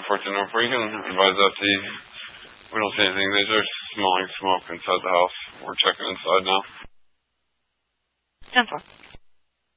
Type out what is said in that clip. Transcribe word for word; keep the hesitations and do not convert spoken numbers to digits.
fourteen oh four. You can advise that to you. We don't see anything. There's just smelling smoke inside the house. We're checking inside now. ten four.